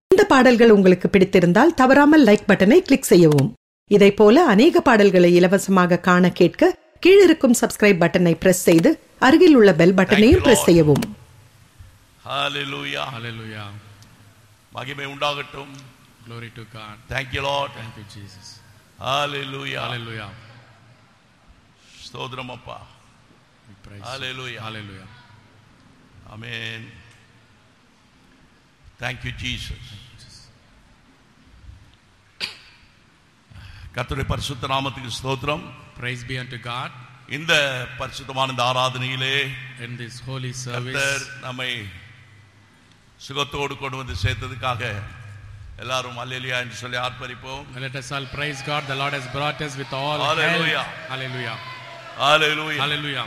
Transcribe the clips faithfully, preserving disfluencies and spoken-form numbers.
இந்த பாடல்கள் உங்களுக்கு பிடித்திருந்தால் தவறாமல் லைக் பட்டனை கிளிக் செய்யவும். இதை போல அநேக பாடல்களை இலவசமாக காண கேட்க கீழிருக்கும் சப்ஸ்கிரைப் பட்டனை பிரஸ் செய்து அருகில் உள்ள பெல் பட்டனையும் பிரஸ் செய்யவும். ஹalleluya hallelujah மகிமை உண்டாகட்டும். glory to God. Thank you Lord. Thank you Jesus. hallelujah hallelujah ஸ்தோத்திரம் அப்பா. we praise hallelujah you. hallelujah amen. Thank you Jesus. கர்த்தருடைய பரிசுத்த நாமத்துக்கு ஸ்தோத்திரம். praise be unto God. இந்த பரிசுத்தமான இந்த ஆராதனையிலே in this holy service கர்த்தர் நம்மை சுகத்தோடு கொண்டு வந்து சேர்த்ததுக்காக எல்லாரும் அல்லேலூயா என்று சொல்லி ஆர்ப்பரிப்போம். let us all praise God. The Lord has brought us with all hallelujah health. hallelujah hallelujah hallelujah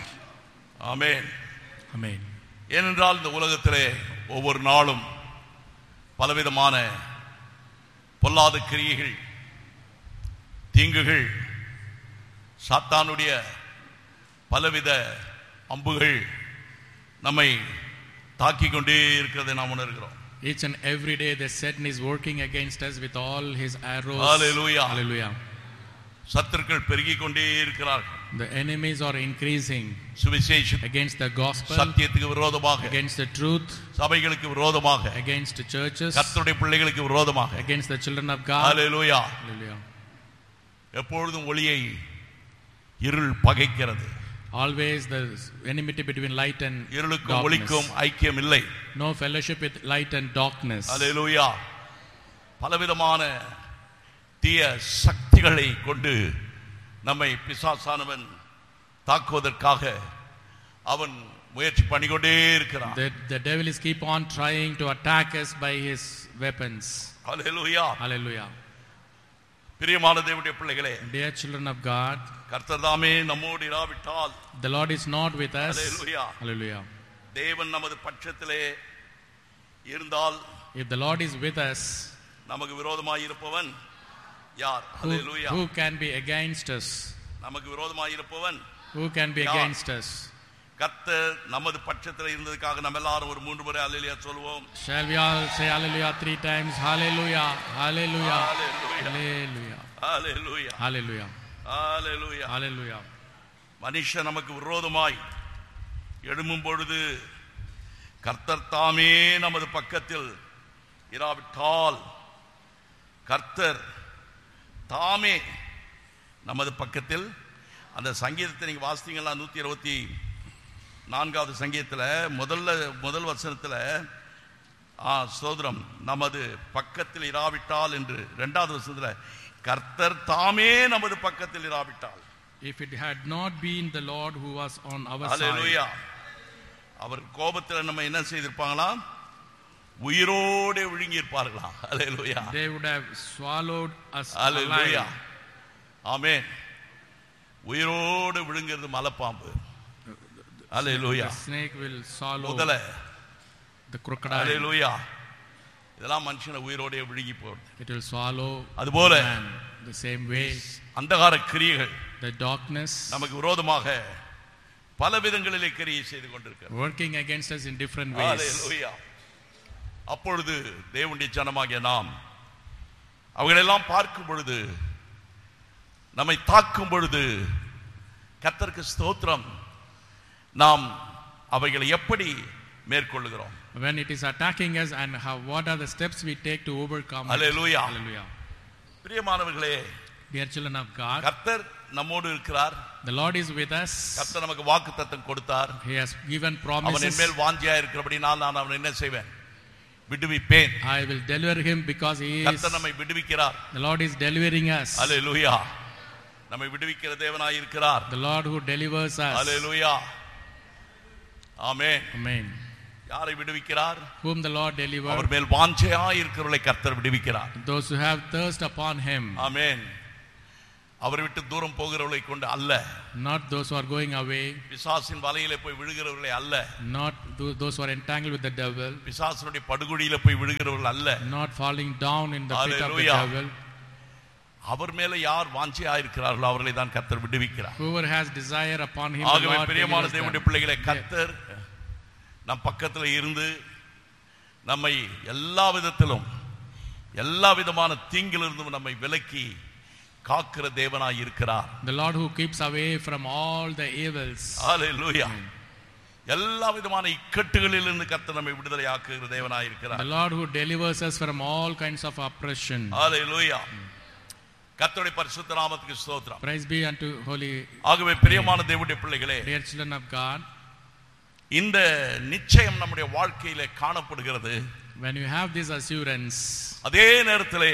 amen amen. ஏனென்றால் இந்த உலகத்திலே ஒவ்வொரு நாளும் பலவிதமான பொல்லாத கிரியைகள், தீங்குகள், சாத்தானுடைய பலவித அம்புகள் நம்மை தாக்கிக் கொண்டே இருக்கிறதை நாம் உணர்கிறோம். Each and every day the Satan is working against us with all his arrows. hallelujah hallelujah. சத்துருக்கள் பெருகிக் கொண்டே இருக்கிறார்கள். The enemies are increasing சுவிசேஷம் against the gospel, சத்தியத்துக்கு விரோதமாக, against the truth, சபைகளுக்கு விரோதமாக, against the churches, கர்த்தருடைய பிள்ளைகளுக்கு விரோதமாக, against the children of God. hallelujah hallelujah. எப்பொழுதும் ஒளியை இருள் பகைக்கிறது. Always the enmity between light and இருளுக்கும் ஒளிக்கும் ஐக்கியம் இல்லை. no fellowship with light and darkness. hallelujah பலவிதமான தீய சக்திகளை கொண்டு நம்மை பிசாசானவன் தாக்குவதற்காக அவன் முயற்சி பண்ணிக்கொண்டே இருக்கிறான். the, the devil is keep on trying to attack us by his weapons. hallelujah hallelujah. பிரியமான தேவனுடைய பிள்ளைகளே, dear children of God, கர்த்தர் தாமே நம்மோடு இராவிட்டால், the Lord is not with us. hallelujah hallelujah. தேவன் நமது பட்சத்திலே இருந்தால், if the Lord is with us, நமக்கு விரோதமாய் இருப்பவன் யார்? who, hallelujah who can be against us? நமக்கு விரோதமாய் இருப்பவன் who can be யார்? against us? கர்த்தர் நமது பட்சத்திலே இருந்ததுக்காக நம்ம எல்லாரும் ஒரு மூன்று முறை அல்லேலூயா சொல்வோம். Shall we all say hallelujah three times? Hallelujah hallelujah hallelujah hallelujah hallelujah hallelujah hallelujah hallelujah. மனுஷன் நமக்கு விரோதமாய் எழும்பும் பொழுது கர்த்தர் தாமே நமது பக்கத்தில் இராவிட்டால், கர்த்தர் தாமே நமது பக்கத்தில், அந்த சங்கீதத்தை நீங்க வாசித்தீங்களா? நூத்தி இருபத்தி நான்காவது சங்கீதத்துல முதல்ல முதல் வசனத்துல ஆ ஸ்தோத்திரம், நமது பக்கத்தில் இராவிட்டால் என்று. இரண்டாவது வசனத்துல கர்த்தர் தாமே நமது பக்கத்தில் இராவிட்டால், if it had not been the Lord who was on our hallelujah side, அவர் கோபத்தில் நம்ம என்ன செய்திருப்பாங்களா? உயிரோடு விழுங்கி இருப்பார்களா? hallelujah they would have swallowed us hallelujah alive. ஆமென். உயிரோடு விழுங்கிறது மலைப்பாம்பு. hallelujah The snake will swallow முதல the crocodile. hallelujah இதெல்லாம் மனுஷனை உயிரோடே விழுங்கி போகுது. it will swallow அதுபோல man the same way. அந்தகார கிரியைகள் the darkness நமக்கு விரோதமாக பல விதங்களிலே கிரியை செய்து கொண்டிருக்கிறது. working against us in different ways. hallelujah அப்பொழுது தேவனுடைய ஜனமாகிய நாம் அவைகளெல்லாம் பார்க்கும் பொழுது, நம்மை தாக்கும் பொழுது, கர்த்தருக்கு ஸ்தோத்திரம், நாம் அவைகளை எப்படி மேற்கொள்ளுகிறோம்? when it is attacking us, and how what are the steps we take to overcome it. hallelujah hallelujah. பிரியமானவர்களே, dear children of God, கர்த்தர் நம்மோடு இருக்கிறார். the Lord is with us. கர்த்தர் நமக்கு வாக்குத்தத்தம் கொடுத்தார். he has given அவன் promises. என் மேல் வாஞ்சியா இருக்கிறபடினால் நான் அவனை என்ன செய்வேன்? விடுவிப்பேன். I will deliver him because he is, கர்த்தர் நம்மை விடுவிக்கிறார். the Lord is delivering us. hallelujah நம்மை விடுவிக்கிற தேவனாய் இருக்கிறார். the Lord who delivers us. hallelujah amen. amen. யாரை விடுவிக்கிறார்? whom the Lord our delivered, மேல் வாஞ்சையா இருக்கிறவர்களை கர்த்தர் விடுவிக்கிறார். those who have thirst upon him. ஆமென். அவரை விட்டு தூரம் போகிறவர்களை கொண்டு அல்ல, not those who are going away, பிசாசின் வலையிலே போய் விழுகிறவர்களை அல்ல, not tho- those who are entangled with the devil, பிசாசினுடைய படுகுழியில போய் விழுகிறவர்கள் அல்ல, not falling down in the pit of the Hallelujah. devil. அவர் மேல யார் வாஞ்சையா இருக்கிறார்களோ அவர்களை தான் கர்த்தர் விடுவிக்கிறார். whoever has desire upon him, the ஆகவே Lord பிரியமான delivers தேவனுடைய them. பிள்ளைகளை, கர்த்தர் நம் பக்கத்துல இருந்து நம்மை எல்லா விதத்திலும் எல்லா விதமான தீங்கிலிருந்தும் நம்மை விலக்கி காக்கிற தேவனாய் இருக்கிறார். The Lord who keeps away from all the evils. Hallelujah. எல்லா விதமான இக்கட்டுகளிலிருந்து கர்த்தர் நம்மை விடுதலை ஆக்குகிற தேவனாய் இருக்கிறார். The Lord who delivers us from all kinds of oppression. Hallelujah. கர்த்தருடைய பரிசுத்த நாமத்துக்கு ஸ்தோத்திரம். Praise be unto holy. ஆகவே பிரியமான தேவனுடைய பிள்ளைகளே, dear children of God, இந்த நிச்சயம் நம்முடைய வாழ்க்கையிலே காணப்படுகிறது. when you have this assurance, அதே நேரத்திலே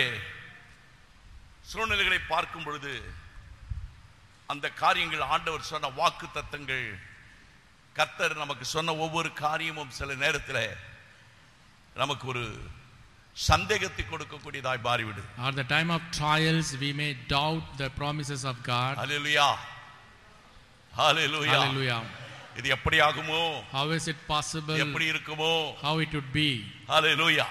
சூழ்நிலைகளை பார்க்கும் பொழுது அந்த காரியங்கள் ஆண்டவர் சொன்ன வாக்கு தத்தங்கள், கர்த்தர் நமக்கு சொன்ன ஒவ்வொரு காரியமும் சில நேரத்தில் நமக்கு ஒரு சந்தேகத்தை கொடுக்கக்கூடியதாய் மாறிவிடு. at the time of trials we may doubt the promises of God. Hallelujah. Hallelujah. Hallelujah. இது எப்படி ஆகுமோ, how is it possible, எப்படி இருக்குமோ, how it would be. Hallelujah.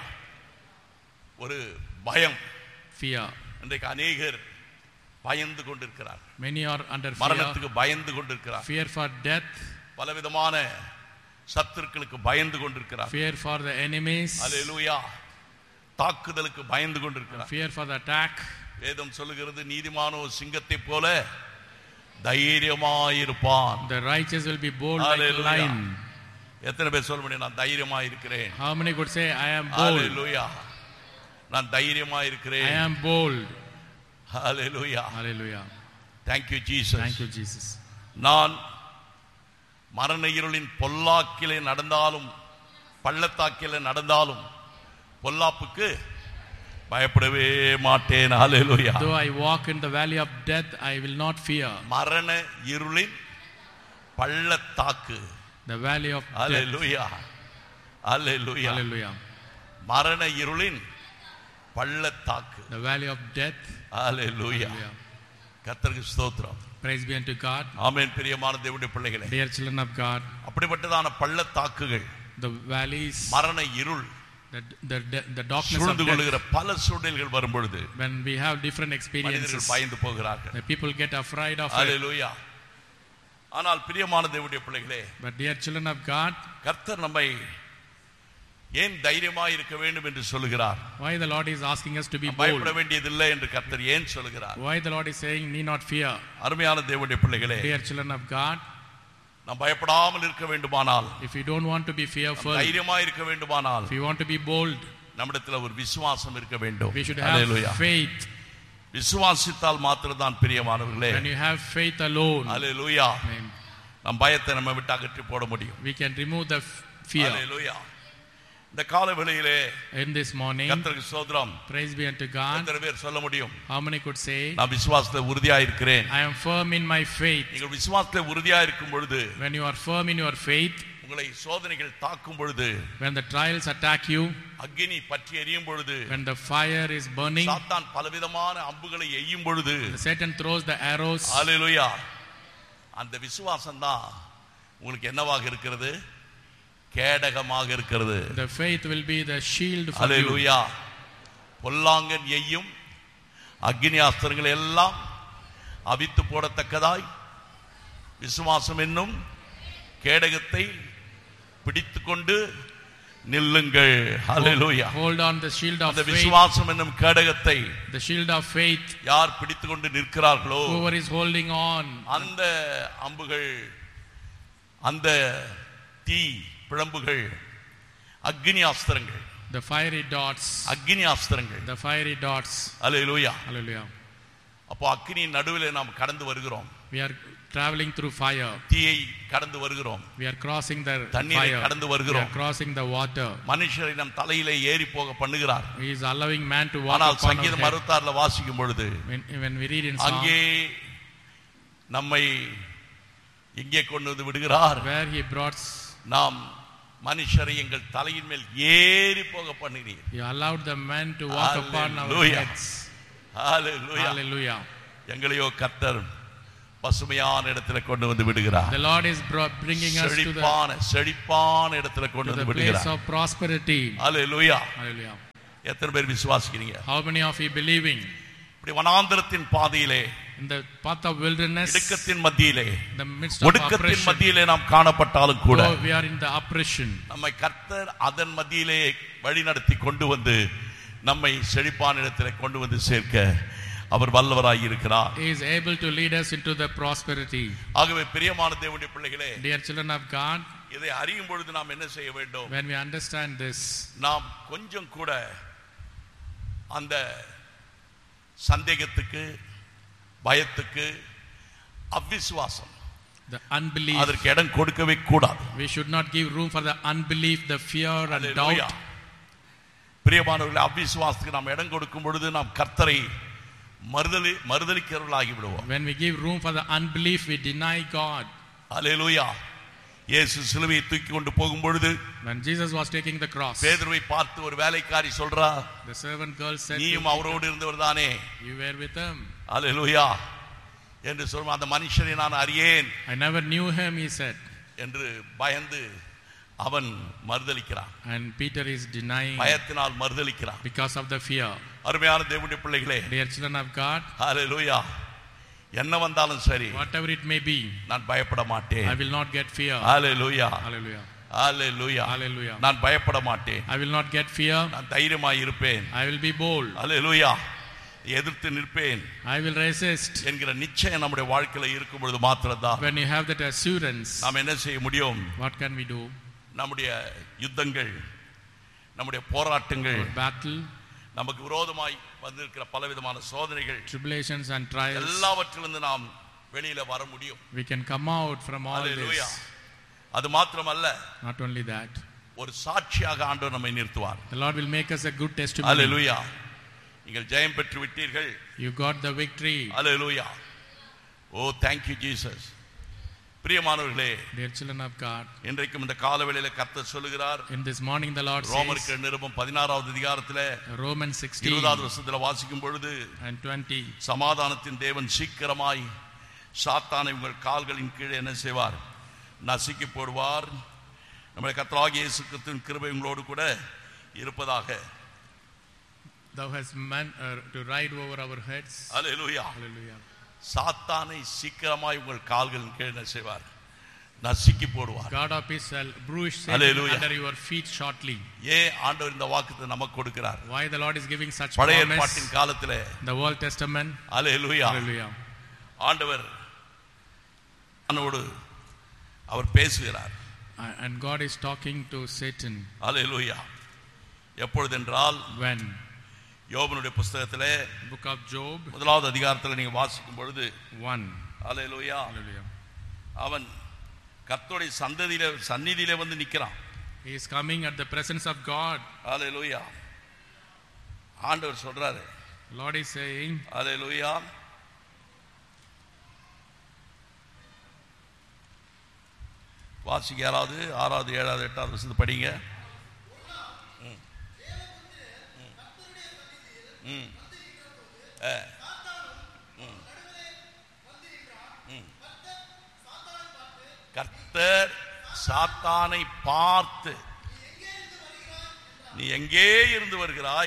ஒரு பயம். Fear. இன்றைக்கு அநேகர் பயந்து கொண்டிருக்கிறார். many are under fear. மரணத்துக்கு பயந்து கொண்டிருக்கிறார். fear for death. பலவிதமான சத்துருக்களுக்கு பயந்து கொண்டிருக்கிறார். fear for the enemies. Hallelujah. தாக்குதலுக்கு பயந்து கொண்டிருக்கிறார். fear for the attack. வேதம் சொல்லுகிறது, நீதிமானோ சிங்கத்தை போல தைரியமாயிருப்பான். the righteous will be bold Hallelujah. like lion. எத்தனை பேர் சொல்ல முடியும், நான் தைரியமாயிருக்கிறேன்? how many could say I am bold? Hallelujah. நான் தைரியமாயிருக்கிறேன். I am bold. Hallelujah. Hallelujah. Thank you Jesus. Thank you Jesus. நான் மரண இருளின் பொல்லாக்கிலே நடந்தாலும் பள்ளத்தாக்கிலே நடந்தாலும் பொல்லாப்புக்கு பயப்படவே மாட்டேன். Hallelujah. though I walk in the valley of death I will not fear. மரண இருளின் பள்ளத்தாக்கு, the valley of death. Hallelujah. Hallelujah. Hallelujah. மரண இருளின் பள்ளத்தாக்கு, the valley of death. Hallelujah. Hallelujah. கர்த்தருக்கு ஸ்தோத்திரம். praise be unto God. ஆமென். பிரியமான தேவனுடைய பிள்ளைகளே, dear children of God, அப்படிப்பட்டதான பள்ளத்தாக்குகள், the valleys, மரண இருள், the the the darkness of சூழ்ந்து death, கொள்ளுகிற பல சூழ்நிலைகள் வரும் பொழுது when we have different experiences, மனிதர்கள் பயந்து போகிறார்கள். the people get afraid of it. Hallelujah. ஆனால் பிரியமான தேவனுடைய பிள்ளைகளே, but dear children of God, கர்த்தர் நம்மை ஏன் தைரியமாய் இருக்க வேண்டும் என்று சொல்லுகிறார்? why the Lord is asking us to be bold? பயப்பட வேண்டியதில்லை என்று கர்த்தர் ஏன் சொல்லுகிறார்? why the Lord is saying need not fear? அருமையான தேவனுடைய பிள்ளைகளே, dear children of God, நாம் பயப்படாமல் இருக்க வேண்டுமானால், if you don't want to be fearful, தைரியமாய் இருக்க வேண்டுமானால், if you want to be bold, நம்மிடத்தில் ஒரு விசுவாசம் இருக்க வேண்டும். we should have Hallelujah. faith. விசுவாசித்தால் மாத்திரம்தான் பிரியமானவர்களே, when you have faith alone, Hallelujah, amen, நம் பயத்தை நம்ம விட்டு அகற்றி போட முடியும். we can remove the fear. Hallelujah. இந்த காலை வேளையிலே in this morning, கர்த்தருக்கு ஸ்தோத்திரம். praise be unto God, எத்தனை பேர் சொல்ல முடியும், how many could say நான் விசுவாசத்தில் உறுதியாக இருக்கிறேன்? I am firm in my faith? நீங்கள் விசுவாசத்தில் உறுதியாக இருக்கும் பொழுது, when you are firm in your faith, உங்களை சோதனைகள் தாக்கும் பொழுது, when the trials attack you, அக்கினி பற்றி எரியும் பொழுது, when the fire is burning, சாத்தான் பலவிதமான அம்புகளை எய்யும் பொழுது, Satan throws the arrows, ஹalleluya, அந்த விசுவாசம் தான் உங்களுக்கு என்னவாக இருக்கிறது? கேடகமாக இருக்கிறது. the faith will be the shield for you. ஹalleluya. பொல்லாங்கன் எய்யும் அக்கினி அஸ்திரங்கள் எல்லாம் அவித்து போடத்தக்கதாய் விசுவாசம் என்னும் கேடகத்தை பிடித்துக்கொண்டு நில்லுங்கள். ஹalleluya. hold on the shield of அந்த faith. விசுவாசம் என்னும் கேடகத்தை the shield of faith, யார் பிடித்துக்கொண்டு நிற்கிறார்களோ, whoever is holding on, அந்த அம்புகள், அந்த தீ பிழம்புகள், அக்கினி அஸ்திரங்கள், the fiery darts, அக்கினி அஸ்திரங்கள், the fiery darts. Hallelujah. Hallelujah. அப்போ அக்கினியின் நடுவிலே நாம் கடந்து வருகிறோம். we are traveling through fire, தீயை கடந்து வருகிறோம். we are crossing the தண்ணீரை fire, கடந்து we வருகிறோம். are crossing the water. மனுஷரை நம் தலையிலே ஏறி போக பண்ணுகிறார். he is allowing man to walk ஆனால் upon our சங்கீதம் head. அறுபத்தாறுல வாசிக்கும் பொழுது, when, when we read in Psalm, அங்கே நம்மை இங்கே கொண்டு வந்து விடுகிறார். where he brought, நாம் மனுஷரை எங்கள் தலையின் மேல் ஏறி போக பண்ணுகிறீர். he allowed the men to walk upon our Hallelujah. heads. Hallelujah. Hallelujah. எங்களையோ கர்த்தர் பசுமையான இடத்துல கொண்டு வந்து விடுகிறார். the Lord is brought, bringing us to the, செழிப்பான செழிப்பான இடத்துல கொண்டு to the வந்து place விடுகிறார். of prosperity. ஹalleluya. Hallelujah. எத்தனை பேர் விசுவாசிக்கிறீங்க? how many of you believing? இப்படி வனாந்தரத்தின் பாதையிலே, in the path of wilderness, இடுக்கத்தின் மத்தியிலே, the midst of ஒடுக்கத்தின் oppression, மத்தியிலே நாம் காணப்பட்டாலும் கூட, though we are in the oppression, நம்மை கர்த்தர் அதன் மத்தியிலே வழி நடத்தி கொண்டு வந்து நம்மை செழிப்பான இடத்திலே கொண்டு வந்து சேர்க்க அவர் வல்லவராய் இருக்கிறார். He is able to lead us into the prosperity. ஆகவே பிரியமான தேவனுடைய பிள்ளைகளே, Dear children of God, இதை அறியும் பொழுது நாம் என்ன செய்ய வேண்டும்? when we understand this, நாம் கொஞ்சம் கூட அந்த சந்தேகத்துக்கு, பயத்துக்கு, அவிசுவாசம், the unbelief, அதற்கு இடம் கொடுக்கவே கூடாது. we should not give room for the unbelief, the fear and doubt. பிரியமானவர்களே, அவிசுவாசத்துக்கு நாம் இடம் கொடுக்கும் பொழுது நாம் கர்த்தரை மறுதலி மறுதலிக்கிறவர்களாகி விடுவோம். When we give room for the unbelief, we deny God. அல்லேலூயா. இயேசு சிலுவையை தூக்கி கொண்டு போகும் பொழுது, when Jesus was taking the cross, பேதுருவை பார்த்து ஒரு வேலைக்காரி சொல்றா, the servant girl said, நீயும் அவரோடு இருந்தவர்தானே, you were with him. அல்லேலூயா என்று சொல்லும். அந்த மனுஷனை நான் அறியேன், I never knew him, he said, என்று பயந்து அவன் மறுதலிக்கிறான். and Peter is denying பயத்தினால் மறுதலிக்கிறான் because of the fear. அருமையான தேவனுடைய பிள்ளைகளே, Dear children of God, ஹalleluya, என்ன வந்தாலும் சரி, whatever it may be, நான் பயப்பட மாட்டேன். I will not get fear. Hallelujah, Hallelujah, hallelujah, hallelujah. நான் பயப்பட மாட்டேன். I will not get fear. நான் தைரியமாய் இருப்பேன். I will be bold. ஹalleluya, எதிர்த்து நிற்பேன் I will resist. என்கிற நிச்சயம் நம்முடைய வாழ்க்கையில இருக்கும் பொழுது மாத்திரம்தான் When you have that assurance, நாம் என்ன செய்ய முடியும்? what can we do? நம்முடைய யுத்தங்கள், நம்முடைய போராட்டங்கள், Our battle, நமக்கு விரோதமாய் வந்திருக்கிற பலவிதமான சோதனைகள், tribulations and trials, எல்லாவற்றிலிருந்து நாம் வெளியில வர முடியும். we can come out from all hallelujah. this. அது மாத்திரமல்ல, Not only that, ஒரு சாட்சியாக ஆண்டவர் நம்மை நிறுத்துவார். the Lord will make us a good testimony. ஹalleluya. நீங்கள் ஜெயம் பெற்று விட்டீர்கள். You got the victory. Hallelujah. O, thank you Jesus. பிரியமானவர்களே, Dear children of God, இன்றைக்கும் இந்த காலவேளையில கர்த்தர் சொல்லுகிறார், in this morning the Lord ரோமருக்கு says, நிருபம் பதினாறாவது அதிகாரத்திலே Romans sixteen இருபதாவது வசனத்திலே வாசிக்கும் பொழுது, and twenty, சமாதானத்தின் தேவன் சீக்கிரமாய் சாத்தானை உங்கள் கால்களின் கீழே என்ன செய்வார்? நசுக்கி போடுவார். நம்முடைய கர்த்தராகிய இயேசு கிறிஸ்துவின் கிருபை உங்களோடு கூட இருப்பதாக. thou hast meant uh, to ride over our heads. Hallelujah. Hallelujah. சாத்தானை சீக்கிரமாய் உங்கள் கால்களின் கீழே என்ன செய்வார்? நசுக்கி போடுவார். God of peace shall bruise Satan Hallelujah. under your feet shortly. ஏன் ஆண்டவர் இந்த வாக்குத்தை நமக்கு கொடுக்கிறார்? Why the Lord is giving such பழைய promise? ஏற்பாட்டின் காலத்திலே, The Old Testament. Hallelujah, Hallelujah. ஆண்டவர் அவனோடு அவர் பேசுகிறார். Uh, And God is talking to Satan. Hallelujah. எப்பொழுதென்றால், When? யோபனுடைய புத்தகத்திலே Book of Job முதலாவது அதிகாரத்தில் நீங்க வாசிக்கும் பொழுது, one. ஹalleluya, Hallelujah. அவன் கர்த்தருடைய சந்ததியிலே சந்நிதியிலே வந்து நிற்கிறான். He is coming at the presence of God. ஹalleluya. ஆண்டவர் சொல்றாரு, Lord is saying, ஹalleluya, வாசிக்க யாராவது ஆறாவது ஏழாவது எட்டாவது வருஷத்து படிங்க. ம். ம். ஆ. ம். ம். கர்த்தர் சாத்தானை பார்த்து, நீ எங்கே இருந்து வருகிறாய்?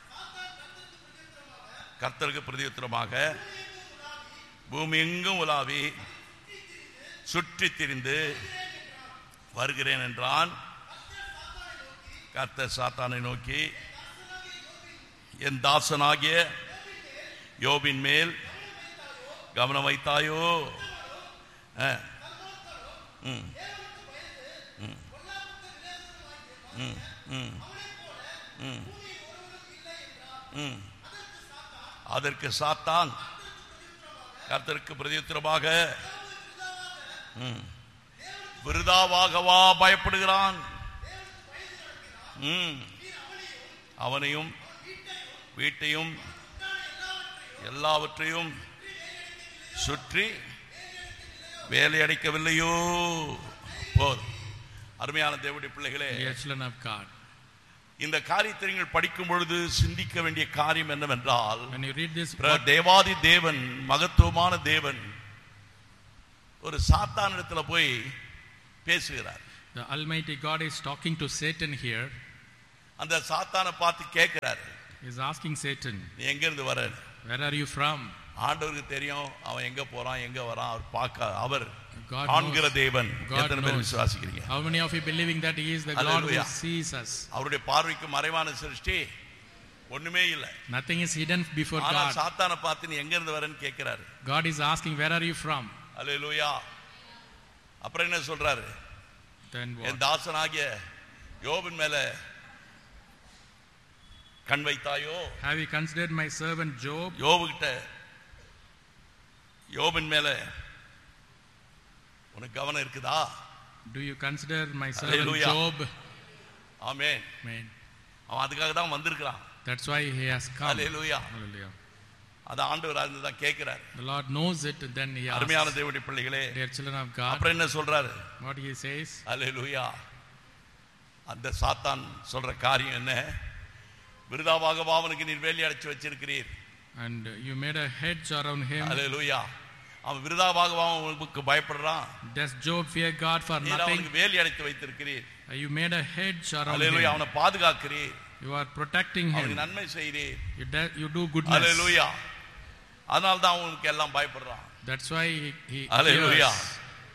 கர்த்தருக்கு பிரதியுத்தரமாக, பூமி எங்கும் உலாவி சுற்றி திரிந்து வருகிறேன் என்றான். கர்த்தர் சாத்தானை நோக்கி, என் தாசனாகிய யோபின் மேல் கவனம் வைத்தாயோ? ஆ. ம். ம். ம். ம். ம். ம். அதற்கு சாத்தான் கர்த்தருக்கு பிரதியுத்தரமாக, ம், விருதாவாகவா பயப்படுகிறான்? ம். அவனையும் வீட்டையும் எல்லாவற்றையும் சுற்றி வேலையடைக்கவில்லையோ? போதும். அருமையான தேவனுடைய பிள்ளைகளே, Dear children of God, இந்த காரியத்தை நீங்கள் படிக்கும் பொழுது சிந்திக்க வேண்டிய காரியம் என்னவென்றால், when you read this, பிர- தேவாதி தேவன், மகத்துவமான தேவன் ஒரு சாத்தானிடத்துல போய் பேசுகிறார். the Almighty God is talking to Satan here. அந்த சாத்தானை பார்த்து கேட்கிறாரு, He is asking Satan, நீ எங்க இருந்து வர? Where are you from? ஆண்டவருக்கு தெரியும் அவன் எங்க போறான் எங்க வரான். அவர் பார்க்க அவர் God காண்கிற knows. தேவன். God எத்தனை பேர் knows. விசுவாசிக்கிறீங்க? How many of you believing that he is the God Hallelujah. who sees us? அவருடைய பார்வைக்கு மறைவான சிருஷ்டி ஒண்ணுமே இல்ல. Nothing is hidden before ஆனா God. சாத்தானை பார்த்து நீ எங்க இருந்து வரேன்னு கேக்குறாரு. God is asking, where are you from? அல்லேலூயா. அப்புறம் என்ன சொல்றாரு? Then what? என் தாசனாகிய யோபின் மேல கண் வைத்தாயோ? Have you considered my servant Job? யோபுகிட்ட யோபின் மேல உனக்கு கவனம் இருக்குதா? Do you consider my servant Hallelujah. Job? Amen. Amen. அவன் அதுக்காக தான் வந்திருக்கான். That's why he has come. Hallelujah. Hallelujah. அத ஆண்டவர் அறிந்து தான் கேக்குறாரு. The Lord knows it, then he asks. அருமையான தேவனுடைய பிள்ளைகளே, Dear children of God, அப்புறம் என்ன சொல்றாரு? what he says? அல்லேலூயா. அந்த சாத்தான் சொல்ற காரியம் என்ன? விருதாவாக அவனுக்கு நீர் வேலி அடைச்சு வச்சிருக்கிறீர். And you made a hedge around him. அல்லேலூயா. அவன் விருதாவாக அவனுக்கு பயப்படுறான். Does Job fear God for நீர் nothing? அவனுக்கு வேலி அடைத்து வைத்திருக்கிறீர். You made a hedge around hallelujah. him. அவனை பாதுகாக்கிறீர். You are protecting அவனுக்கு him. நன்மை செய்கிறீர். You, de- you do goodness. அல்லேலூயா. அதனால தான் அவனுக்கு எல்லாம் பயப்படுறான். That's why he, he hallelujah. fears.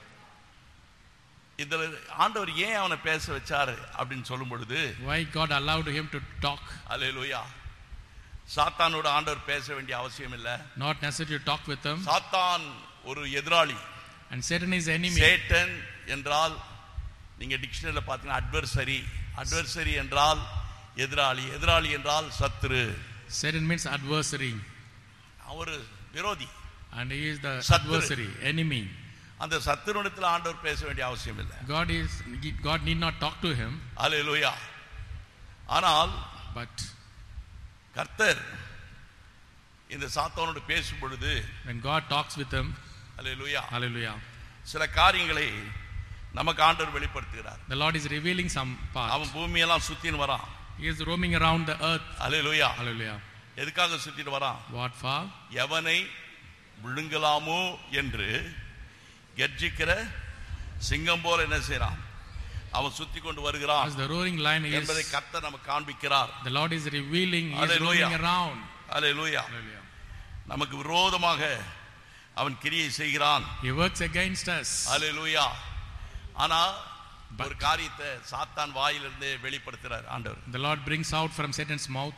இதுல ஆண்டவர் ஏன் அவனை பேச வச்சாரு அப்படின்னு சொல்லும் பொழுது, Why God allowed him to talk? அல்லேலூயா. சாத்தானோட ஆண்டவர் பேச வேண்டிய அவசியம் இல்ல. Not necessary to talk with him. சாத்தான் ஒரு எதிராளி. And Satan is enemy. Satan என்றால் நீங்க டிக்ஷனரியில பாத்தீங்கன்னா அட்வர்சரி. அட்வர்சரி என்றால் எதிராளி. எதிராளி என்றால் சத்துரு. Satan means adversary. அவர் விரோதி. And he is the சத்துரு. adversary, enemy. அந்த சத்துருவிடத்தில் ஆண்டவர் பேச வேண்டிய அவசியம் இல்லை. God is God need not talk to him. அல்லேலூயா. ஆனால் But கர்த்தர் இந்த சாத்தானோடு பேசும் பொழுது, when God talks with him, hallelujah, hallelujah, சில காரியங்களை நமக்கு ஆண்டவர் வெளிப்படுத்துகிறார். the Lord is revealing some part. அவன் பூமியெல்லாம் சுத்தின்னு வரான். He is roaming around the earth. Hallelujah. Hallelujah. எதுக்காக சுத்திட்டு வரான்? What for? எவனை விழுங்கலாமோ என்று கர்ஜிக்கிற சிங்கம் போல என்ன செய்றான்? அவன் சுத்தி கொண்டு வருகிறான் As the roaring lion is, என்பதை கர்த்தர் நமக்கு காண்பிக்கிறார். the Lord is revealing, he is Hallelujah. roaming around. Hallelujah. Hallelujah. நமக்கு விரோதமாக அவன் கிரியை செய்கிறான். He works against us. அல்லேலூயா. ஆனா ஒரு காரியத்தை சாத்தான் வாயிலிருந்து வெளிப்படுத்துறார் ஆண்டவர். The Lord brings out from Satan's mouth.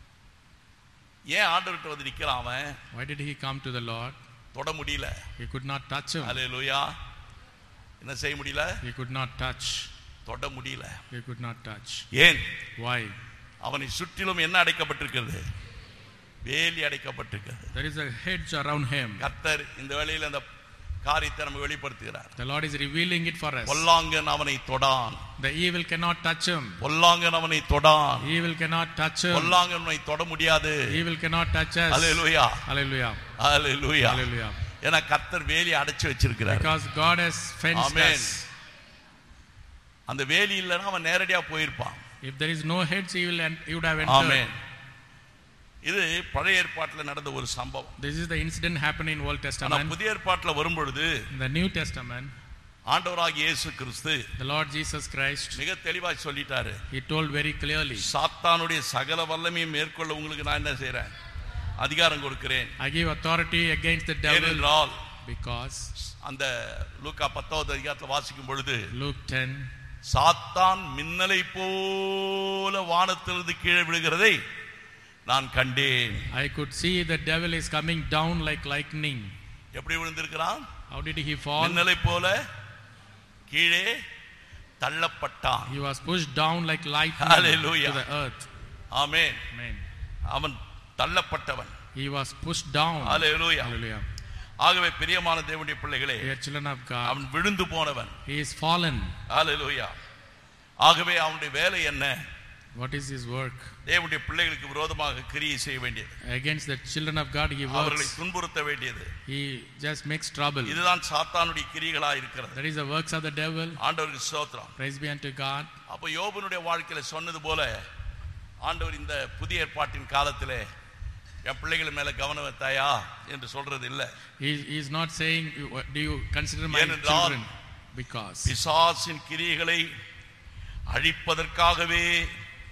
ஏன் ஆண்டவர்கிட்ட வந்து நிக்கிறான் அவன்? Why did he come to the Lord? தொட முடியல. He could not touch him. அல்லேலூயா. என்ன செய்ய முடியல? He could not touch. தொட முடியல. He could not touch. ஏன்? Why? அவனை சுற்றிலும் என்ன அடைக்கப்பட்டிருக்கிறது? வேலி அடைக்கப்பட்டிருக்கிறது. There is a hedge around him. கர்த்தர் இந்த வேளையில் அந்த காரியத்தை நமக்கு வெளிப்படுத்துகிறார். The Lord is revealing it for us. பொல்லாங்கன் அவனை தொடான். The evil cannot touch him. பொல்லாங்கன் அவனை தொடான். Evil cannot touch him. பொல்லாங்கன் அவனை தொட முடியாது. Evil cannot touch us. அல்லேலூயா. Hallelujah. அல்லேலூயா. Hallelujah. ஏன்னா கர்த்தர் வேலி அடைச்சு வச்சிருக்கிறார். Because God has fenced Amen. us. அந்த வேலி இல்லைன்னா அவன் நேரடியா போயிருப்பான். If there is no hedge, he will he would have entered. ஆமென். இது பழைய ஏற்பாட்டில் நடந்த ஒரு சம்பவம். This is the incident happened in Old ஆனா Testament. புதிய ஏற்பாட்டில் வரும்பொழுது In the New Testament, ஆண்டவராகிய இயேசு கிறிஸ்து the Lord Jesus Christ, மிக தெளிவாய் சொல்லிட்டாரு. he told very clearly, சாத்தானுடைய சகல வல்லமையை மேற்கொள்ள உங்களுக்கு நான் என்ன செய்றேன்? அதிகாரம் கொடுக்கிறேன். I give authority against the devil. ஏனென்றால் Because அந்த லூக்கா பத்தாவது அதிகாரத்தில் வாசிக்கும் பொழுது Luke ten, சாத்தான் மின்னலை போல வானத்திலிருந்து கீழே விழுகிறதை நான் கண்டேன். I could see the devil is coming down like lightning. எப்படி விழுந்திருக்கிறான்? How did he fall? மின்னலை போல கீழே தள்ளப்பட்டான். He was pushed down like lightning Hallelujah. to the earth. Amen. Amen. அவன் தள்ளப்பட்டவன். He was pushed down. Hallelujah. Hallelujah. ஆகவே பிரியமான தேவனுடைய பிள்ளைகளே, Dear children of God, அவன் விழுந்து போனவன். he is fallen. ஹalleluya. ஆகவே அவனுடைய வேலை என்ன? What is his work? தேவனுடைய பிள்ளைகளுக்கு விரோதமாக கிரியை செய்ய வேண்டியது. Against the children of God, he அவர்களை works. துன்புறுத்த வேண்டியது. He just makes trouble. இதுதான் சாத்தானுடைய கிரியைகளா இருக்கிறது. That is the works of the devil. ஆண்டவருக்கு ஸ்தோத்திரம். Praise be unto God. அப்ப யோபனுடைய வாழ்க்கையில சொன்னது போல ஆண்டவர் இந்த புதிய ஏற்பாட்டின் காலத்திலே என் பிள்ளைகள் மேல கவனம் வைத்தாயா என்று சொல்றது இல்ல. He he is not saying, do you consider my ஏனென்றால் children? Because பிசாசின் கிரியைகளை அழிப்பதற்காகவே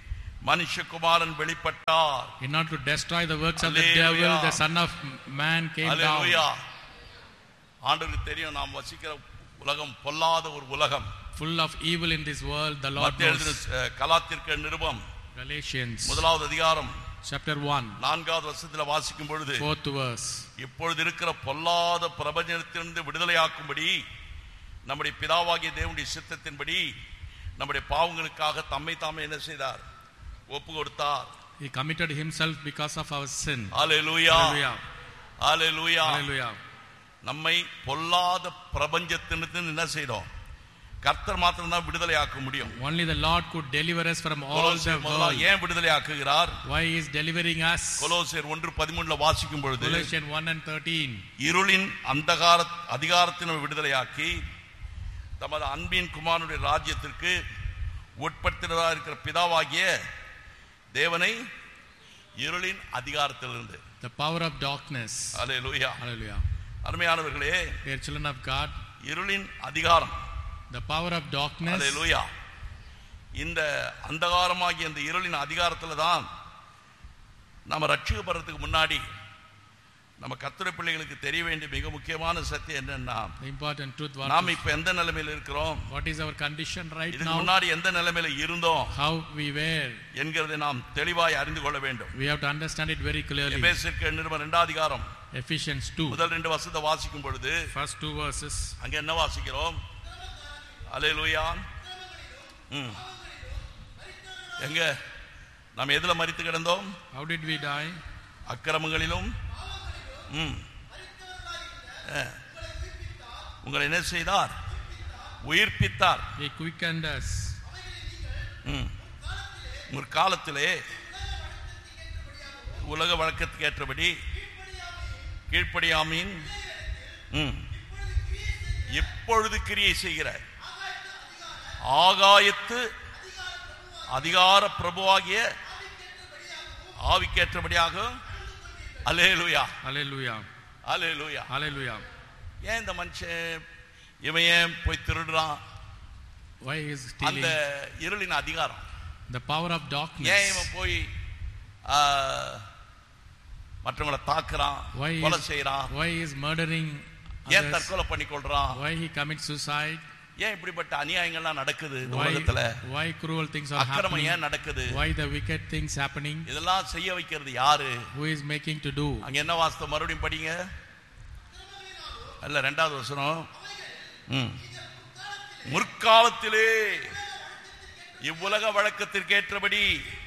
மனுஷகுமாரன் வெளிப்பட்டார். In order to destroy the works of the Hallelujah. devil, the Son of Man came Hallelujah. down. ஆண்டவருக்கு தெரியும் நாம் வசிக்கிற உலகம் பொல்லாத ஒரு உலகம். Full of evil in this world, the Lord மத்தேயு knows. எழுதின கலாத்தியர் நிருபம் Galatians முதலாவது அதிகாரம் chapter one, நான்காவது வசனத்தில் வாசிக்கும் பொழுது, fourth verse. இப்பொழுது இருக்கிற பொல்லாத பிரபஞ்சத்திலிருந்து விடுதலையாக்கும்படி நம்முடைய பிதாவாகிய தேவனுடைய சித்தத்தின்படி நம்முடைய பாவங்களுக்காக தம்மை தாமே என்ன செய்தார்? ஒப்பு கொடுத்தார். He committed himself because of our sin. Hallelujah. Hallelujah. Hallelujah. Hallelujah. நம்மை பொல்லாத பிரபஞ்சத்திலிருந்து என்ன செய்தோம்? கர்த்தர் மாத்திரம் தான் விடுதலையாக்க முடியும். Only the Lord could deliver us from all the world. ஏன் விடுதலையாக்குகிறார்? Why he is delivering us? கொலோசியர் ஒன்று பதிமூன்று வாசிக்கும் பொழுது, Colossians one and thirteen. இருளின் அந்தகார அதிகாரத்தினை விடுதலையாக்கி தமது அன்பின் குமாரனுடைய ராஜ்யத்திற்கு உட்படுத்தினதா இருக்கிற பிதாவாகிய தேவனை இருளின் அதிகாரத்திலிருந்து, the power of darkness. Hallelujah. Hallelujah. அருமையானவர்களே, Dear children of God, இருளின் அதிகாரம், the power of darkness. Hallelujah. இந்த அந்தகாரமாகிய இந்த இருளின் அதிகாரத்துல தான் நம்ம ரட்சிக்கப்படுறதுக்கு முன்னாடி நம்ம கர்த்தருடைய பிள்ளைகளுக்கு தெரிய வேண்டிய மிக முக்கியமான சத்தியம் என்னன்னா, The important truth, what, நாம் இப்ப எந்த நிலைமையில இருக்கிறோம், what is our condition right இதுக்கு now, முன்னாடி எந்த நிலைமையில இருந்தோம் how we were. என்கிறதை நாம் தெளிவாய் அறிந்து கொள்ள வேண்டும். We have to understand it very clearly. எபேசியருக்கு நிருபம் இரண்டாம் அதிகாரம் Ephesians two, முதல் ரெண்டு வசனத்தை வாசிக்கும் பொழுது first two verses. அங்க என்ன வாசிக்கிறோம்? அல்லேலூயா. ம். எங்க நாம் எதுல மரித்து கிடந்தோம்? How did we die? அக்கிரமங்களிலும் ம் உங்களை என்ன செய்தார்? உயிர்ப்பித்தார். He quickened us. ம் ஒரு காலத்திலே உலக வழக்கத்துக்கு ஏற்றபடி கீழ்ப்படியாமையின் ம் எப்பொழுது கிரியை செய்கிற ஆகாயத்து அதிகார பிரபுவாகிய ஆவிக்கேற்றபடியாக. அல்லேலூயா. Hallelujah. அல்லேலூயா. Hallelujah. ஏன் இந்த மனுஷன் இவன் ஏன் போய் திருடுறான்? Why is அந்த stealing? இருளின் அதிகாரம். The power of ஏன் darkness. இவன் போய் மற்றவங்களை தாக்குறான், Why கொலை is, செய்யறான்? why is murdering ஏன் others? தற்கொலை பண்ணிக்கொள்றான்? Why he commits suicide? ஏன் இப்படிப்பட்ட அநியாயங்கள்லாம் நடக்குது இந்த Why, உலகத்துல? why cruel things are அக்கிரமம் happening? ஏன் நடக்குது? Why the wicked things happening? இதெல்லாம் செய்ய வைக்கிறது யாரு? Who is making to do? அங்க என்ன வாஸ்தவம்? மறுபடியும் படிங்க. அல்ல ரெண்டாவது வசனம். ம் முற்காலத்திலே இவ்வுலக வழக்கத்திற்கு ஏற்றபடி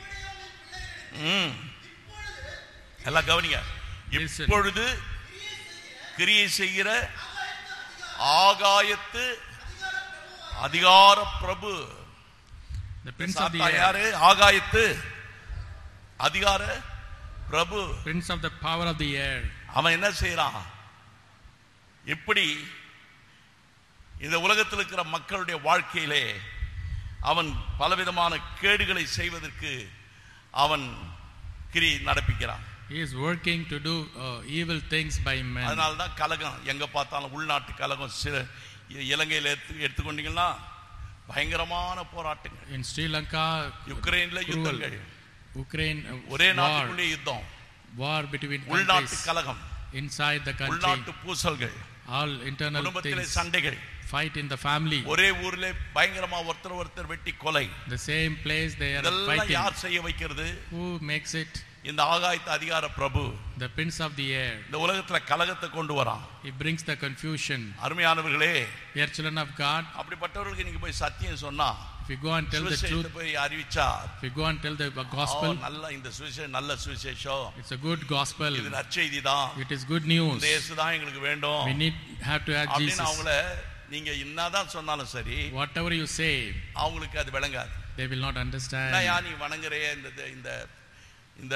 ம் எல்லாம் கவனிங்க. இப்பொழுது கிரியை செய்கிற ஆகாயத்து அதிகார பிரபு. The prince of the யாரு? air. ஆகாயத்து அதிகார பிரபு. Prince of the power of the air. அவன் என்ன செய்யறான்? இப்படி இந்த உலகத்தில் இருக்கிற மக்களுடைய வாழ்க்கையிலே அவன் பலவிதமான கேடுகளை செய்வதற்கு அவன் கிரி நடப்பிக்கிறான். He is working to do uh, evil things by men. அதனால தான் கலகம் எங்க பார்த்தாலும் உள்நாட்டு கலகம். இலங்கையில் எடுத்து எடுத்துக்கொண்டீங்கன்னா பயங்கரமான போராட்டங்கள். In Sri Lanka, யுக்ரைன்ல யுத்தங்கள், Ukraine uh, ஒரே war, நாட்டுக்குள்ளே யுத்தம், war between உள்நாட்டு countries, கலகம், inside the country, உள்நாட்டு பூசல்கள், all internal குடும்பத்திலே things, சண்டைகள், fight in the family. ஒரே ஊர்ல பயங்கரமா ஒருத்தர் ஒருத்தர் வெட்டி கொலை. The same place they are இதெல்லாம் fighting. யார் செய்ய வைக்கிறது? Who makes it? இந்த ஆகாயத்து அதிகார பிரபு. The prince of the air. இந்த உலகத்துல கலகத்தை கொண்டு வரான். He brings the confusion. அருமையானவர்களே, Dear children of God, அப்படிப்பட்டவர்களுக்கு நீங்க போய் சத்தியம் சொன்னா, if you go and tell the சுவிசேஷத்தை truth, போய் அறிவிச்சா, if you go and tell the ah, gospel, நல்ல இந்த சுவிசேஷம் நல்ல சுவிசேஷம், it's a good gospel. இது நற்செய்தி தான், It is good news. இந்த இயேசு தான் எங்களுக்கு வேண்டும் We need have to add அப்படின்னு Jesus. அவங்கள நீங்க என்னதான் சொன்னாலும் சரி, Whatever you say, அவங்களுக்கு அது விளங்காது. they will not understand. யா நீ வணங்குறே இந்த இந்த இந்த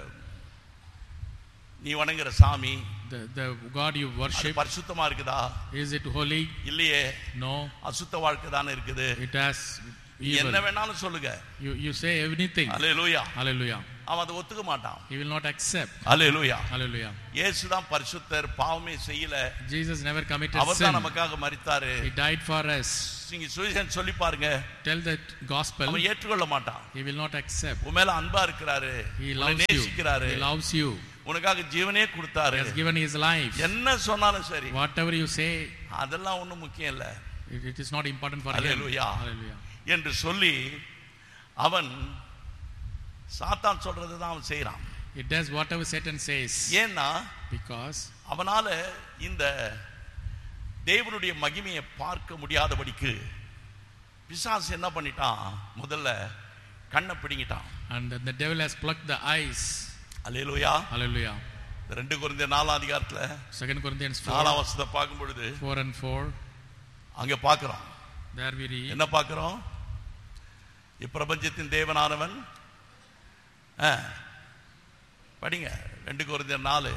நீ வணங்குற சாமி The the God you அது worship, பரிசுத்தமா இருக்குதா? is it holy? இல்லையே, No, அசுத்த வாழ்க்கை தானே இருக்குது. it has என்ன evil. வேணாலும் சொல்லுங்க. You you say everything. Hallelujah. Hallelujah. அவன் அதை ஒத்துக்க மாட்டான். He will not accept. Hallelujah. Hallelujah. இயேசு தான் பரிசுத்தர், பாவமே செய்யல. Jesus never committed அவர் sin. தான் நமக்காக மரித்தாரு. He died for us. நீங்க சுவிசேஷம் சொல்லி பாருங்க. Tell that gospel. அவன் ஏற்றுக்கொள்ள மாட்டான். He will not accept. உன் மேல அன்பா இருக்கிறாரு. He உன்னை loves you. நேசிக்கிறாரு. He loves you. உனக்காக ஜீவனே கொடுத்தாரு. He has given his life. என்ன சொன்னாலும் சரி. Whatever you say, அதெல்லாம் ஒண்ணும் முக்கியம் இல்ல. it is not important for him. Hallelujah. Hallelujah. என்று சொல்லி அவன் சாத்தான் சொல்றது தான் அவன் செய்றான். It does whatever Satan says. ஏன்னா Because அவனால இந்த தேவனுடைய மகிமையை பார்க்க முடியாதபடிக்கு பிசாசு என்ன பண்ணிட்டான், முதல்ல கண்ணை பிடுங்கிட்டான். and the devil has plucked the eyes. Hallelujah. Hallelujah. ரெண்டு கொரிந்தியர் நாலாம் அதிகாரத்துல Second Corinthians நாலாம் four, வசனத்தை பார்க்கும் பொழுது four and four. அங்க பார்க்கிறோம். There we read. என்ன பார்க்கிறோம்? இப்பிரபஞ்சத்தின் தேவனானவன், ஆ, படிங்க ரெண்டு கொரிந்தியர் நாலு.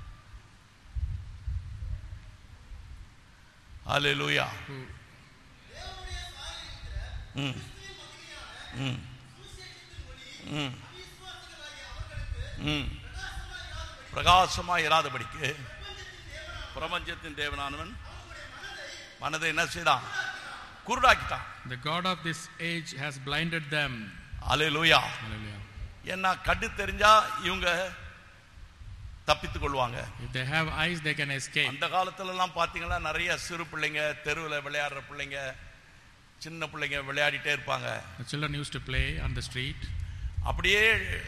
ஹல்லேலூயா. ம் ம் ம் ம் பிரகாசமாக இராதபடிக்கு பிரபஞ்சத்தின் தேவனானவன் மனதை என்ன செய்தான்? குருடாக்கிட்டான். The God of this age has blinded them. Hallelujah. Hallelujah. ஏன்னா கண்ணு தெரிஞ்சா இவங்க தப்பித்துக் கொள்வாங்க. If they have eyes, they can escape. அந்த காலத்துல எல்லாம் பாத்தீங்கன்னா நிறைய சிறு பிள்ளைங்க, தெருவில் விளையாடுற பிள்ளைங்க, சின்ன பிள்ளைங்க விளையாடிட்டே இருப்பாங்க. The children used to play on the street. அப்படியே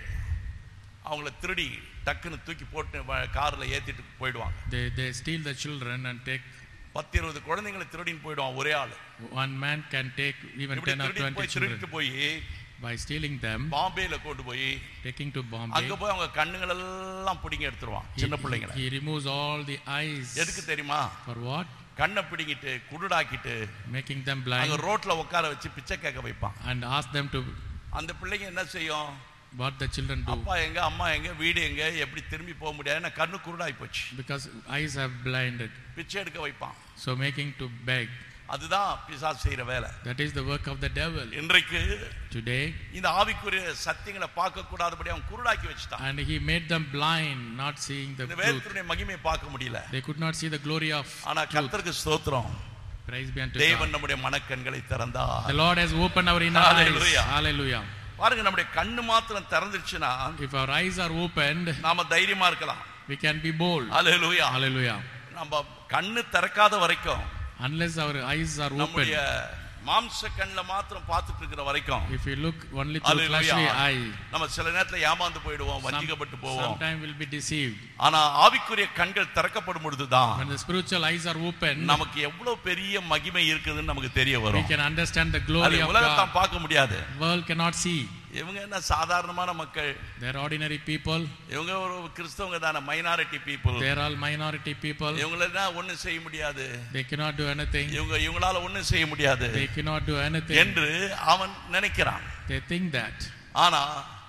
அவங்கள திருடி டக்குன்னு தூக்கி போட்டு கார்ல ஏத்திட்டு போயிடுவாங்க. They they steal the children and take. பத்து இருபது குழந்தைங்களை திருடின்னு போயிடுவான் ஒரே ஆளு. One man can take even இப்படி ten or திருடி twenty போய் children. திருடிட்டு போய் By stealing them, பாம்பேல கொண்டு போய் taking to அங்க Bombay, போய் அவங்க கண்ணுகள் எல்லாம் பிடிங்கி எடுத்துருவான் he, சின்ன பிள்ளைங்களை. he removes all the eyes. எதுக்கு தெரியுமா? For what? கண்ணை பிடிங்கிட்டு குருடாக்கிட்டு Making them அங்க blind ரோட்ல உட்கார வச்சு பிச்சை கேட்க வைப்பான். and ask them to. அந்த பிள்ளைங்க என்ன செய்யும்? What the children do? அப்பா எங்க, அம்மா எங்க, வீடு எங்க, எப்படி திரும்பி போக முடியாது, ஏன்னா கண்ணு குருடாய் போச்சு. Because eyes have blinded. பிச்சை எடுக்க வைப்பான். So making to beg. அதுதான் பிசாசு செய்யற வேலை. That is the work of the devil. இன்றைக்கு Today, இந்த ஆவிக்குரிய சத்தியங்களை பார்க்க கூடாதபடி அவன் குருடாக்கி வச்சுட்டான். and he made them blind, not seeing the இந்த truth. வேதத்துடைய மகிமையை பார்க்க முடியல. They could not see the glory of ஆனா truth. கர்த்தருக்கு ஸ்தோத்திரம். Praise be unto தேவன் God. நம்முடைய மனக்கண்களை திறந்தார். The Lord has opened our inner eyes. Hallelujah. Hallelujah. பாருங்க, நம்முடைய கண்ணு மாத்திரம் திறந்துச்சுன்னா If our eyes are opened, நாம தைரியமா இருக்கலாம். we can be bold. Hallelujah. Hallelujah. நம்ம கண்ணு திறக்காத வரைக்கும், Unless our eyes are opened, நம்முடைய மாம்ச கண்ணுல மாத்திரம் பார்த்துட்டு இருக்கிற வரைக்கும், if we look only through Hallelujah. fleshly eye, நம்ம சில நேரத்துல ஏமாந்து போயிடுவோம், some, வஞ்சிக்கப்பட்டு போவோம். sometime we'll be deceived. ஆனா ஆவிக்குரிய கண்கள் திறக்கப்படும் பொழுதுதான் When the spiritual eyes are opened, நமக்கு எவ்வளவு பெரிய மகிமை இருக்குதுன்னு நமக்கு தெரிய we வரும். can understand the glory of உலகத்தை God. பார்க்க முடியாது. World cannot see. இவங்க என்ன சாதாரணமான மக்கள், They are ordinary people. இவங்க ஒரு கிறிஸ்தவங்க தான, minority people. They are all minority people. இவங்கள ஒண்ணும் செய்ய முடியாது, They cannot do anything. இவங்க இவங்களால ஒண்ணும் செய்ய முடியாது They cannot do anything. என்று அவன் நினைக்கிறான். They think that. ஆனா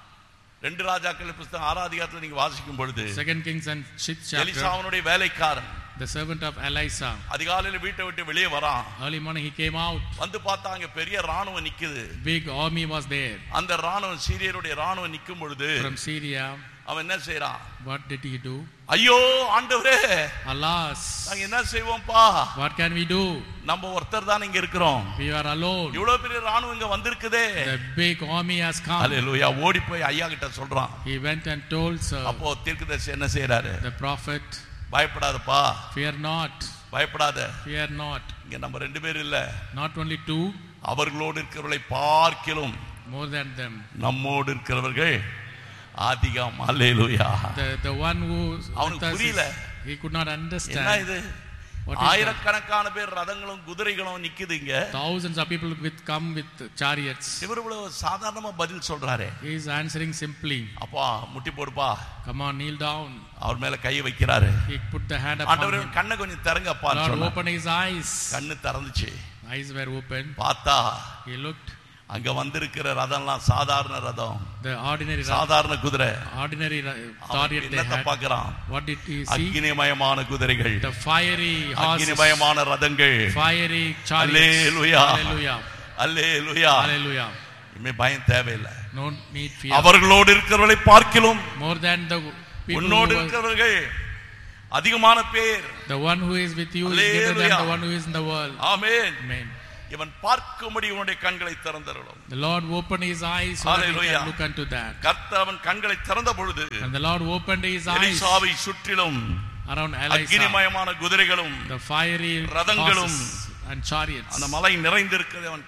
ரெண்டு ராஜாக்கள் புத்தகம் ஆறாம் அதிகாரத்துல நீங்க வாசிக்கும் பொழுது, Second Kings and sixth chapter, எலிசாவுடைய வேலைக்காரன் the servant of Elisha, அதிகாலையில வீட்டை விட்டு வெளியே வரான். early morning he came out. வந்து பார்த்தா அங்க பெரிய ராணுவம் நிக்குது. Big army was there அந்த ராணுவம், சீரியருடைய ராணுவம் நிக்கும் பொழுது from Syria. அவன் என்ன செய்யறான்? What did he do? ஐயோ ஆண்டவரே, Alas, நாங்க என்ன செய்வோம்பா, what can we do? நம்ம ஒருத்தர் தான் இங்க இருக்கிறோம், We are alone. இவ்வளவு பெரிய ராணுவம் இங்க வந்திருக்குதே. The big army has come. ஹல்லேலூயா. ஓடி போய் ஐயா கிட்ட சொல்றான். He went and told sir, அப்போ தீர்க்கதரிசி என்ன செய்யறாரு? the prophet, பயப்படாதப்பா, fear not, பயப்படாத. fear not. இங்க நம்ம ரெண்டு பேர் இல்ல, Not only two, அவர்களோடு இருக்கிறவர்களை பார்க்கிலும் more than them. நம்மோடு இருக்கிறவர்கள் அதிகம். ஹல்லேலூயா. The the one who அவனுக்கு with us புரியல. is- he could not என்ன understand. இது? What is that? ஆயிரக்கணக்கான பேர் ரதங்களும் குதிரைகளும் நிக்குது இங்க. Thousands of people with come with chariots. இவர் இவ்வளவு சாதாரணமா பதில் சொல்றாரு. He is answering simply. அப்பா முட்டி போடுப்பா. Come on, kneel down. அவர் மேல கை வைக்கிறாரு. He put the hand upon ஆண்டவரே him. கண்ணை கொஞ்சம் திறங்கப்பா Lord சொன்னார். opened his eyes. கண்ணு திறந்துச்சு. Eyes were open. பார்த்தா He looked. அங்க வந்திருக்கிற ரதம்லாம் சாதாரண ரதம், The ordinary சாதாரண குதிரை. ordinary அவன் chariot they என்னத்தை had. பார்க்கறான்? What did he see? அக்னிமயமான குதிரைகள், The fiery horses. அக்னிமயமான ரதங்கள். Fiery chariots. Hallelujah. Hallelujah. அல்லேலூயா. Hallelujah. இனிமே பயம் தேவையில்லை. No need fear. அவர்களோடு இருக்கிறவர்களை பார்க்கிலும் More than the people உன்னோடு who are, இருக்கிறவர்கள் அதிகமான பேர். the one who is with you is greater than the one who is in the world. Amen. Amen. இவன் பார்க்கும்படி உன்னுடைய கண்களை திறந்தருளும். The Lord opened his eyes so that he can look unto that. கர்த்தர் அவன் கண்களை திறந்த பொழுது And the Lord opened his eyes எலிசாவை சுற்றிலும் around Elisha, அக்கினிமயமான குதிரைகளும் the fiery ரதங்களும் horses and chariots. அந்த மலை நிறைந்திருக்கிறது அவன்